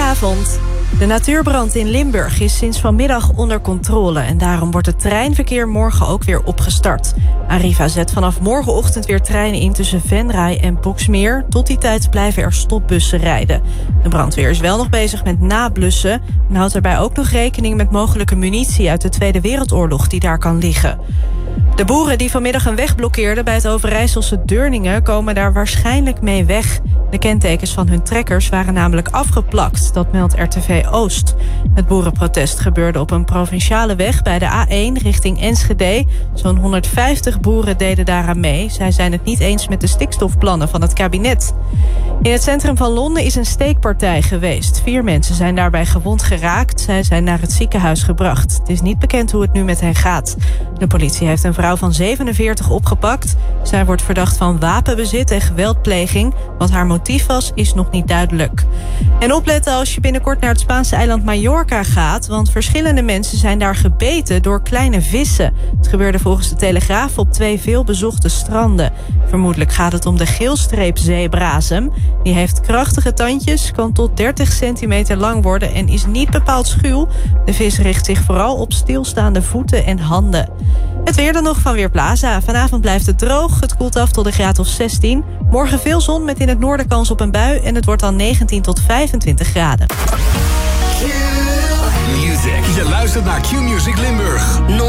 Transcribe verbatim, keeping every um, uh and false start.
Goedenavond. De natuurbrand in Limburg is sinds vanmiddag onder controle en daarom wordt het treinverkeer morgen ook weer opgestart. Arriva zet vanaf morgenochtend weer treinen in tussen Venray en Boxmeer. Tot die tijd blijven er stopbussen rijden. De brandweer is wel nog bezig met nablussen en houdt daarbij ook nog rekening met mogelijke munitie uit de Tweede Wereldoorlog die daar kan liggen. De boeren die vanmiddag een weg blokkeerden bij het Overijsselse Deurningen komen daar waarschijnlijk mee weg. De kentekens van hun trekkers waren namelijk afgeplakt, dat meldt R T V Oost. Het boerenprotest gebeurde op een provinciale weg bij de A één richting Enschede. Zo'n honderdvijftig boeren deden daaraan mee. Zij zijn het niet eens met de stikstofplannen van het kabinet. In het centrum van Londen is een steekpartij geweest. Vier mensen zijn daarbij gewond geraakt. Zij zijn naar het ziekenhuis gebracht. Het is niet bekend hoe het nu met hen gaat. De politie heeft een vrouw van zevenenveertig opgepakt. Zij wordt verdacht van wapenbezit en geweldpleging. Wat haar motief was, is nog niet duidelijk. En opletten als je binnenkort naar het Spaanse eiland Mallorca gaat, want verschillende mensen zijn daar gebeten door kleine vissen. Het gebeurde volgens de Telegraaf op twee veelbezochte stranden. Vermoedelijk gaat het om de geelstreepzeebrasem. Die heeft krachtige tandjes, kan tot dertig centimeter lang worden en is niet bepaald schuw. De vis richt zich vooral op stilstaande voeten en handen. Het weer dan nog van Weerplaza. Vanavond blijft het droog. Het koelt af tot een graad of zestien. Morgen veel zon met in het noorden kans op een bui. En het wordt dan negentien tot vijfentwintig graden. Q-Music. Je luistert naar Q-Music Limburg.